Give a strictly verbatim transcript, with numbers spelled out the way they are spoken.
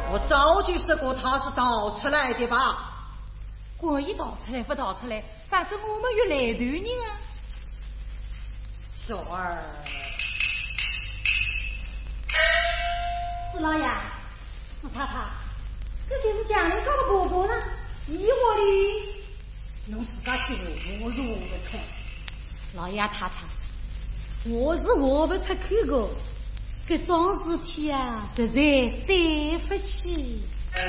我早就说过他是盗出来的吧？ 关于盗出来不盗出来，反正我们有来头人啊。 小儿， 四老爷，四太太，这就是家里搞的婆婆呢。一窝里， 侬自家去我我如不成。 老爷太太，我是我不出口个，这桩事体啊，实在对不起。